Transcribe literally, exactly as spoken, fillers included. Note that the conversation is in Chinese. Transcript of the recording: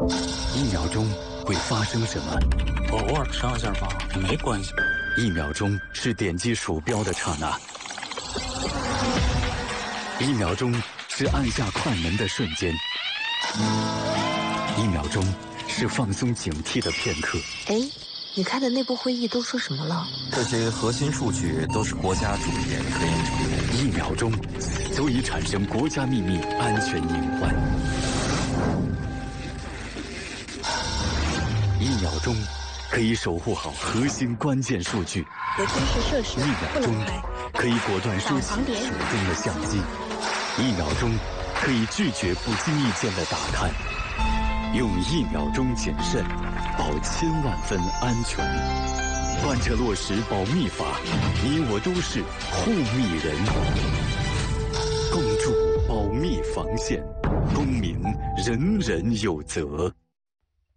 一秒钟会发生什么？ 我偶尔上一下发没关系。 一秒钟是点击鼠标的刹那，一秒钟是按下快门的瞬间，一秒钟是放松警惕的片刻。 哎，你开的内部会议都说什么了？ 这些核心数据都是国家重点科研成果。 一秒钟足以产生国家秘密安全隐患。一秒钟可以守护好核心关键数据。 有军事设施一秒钟可以果断收起手中的相机。一秒钟可以拒绝不经意间的打探。用一秒钟谨慎，保千万分安全。贯彻落实保密法，你我都是护密人。共筑保密防线，公民人人有责。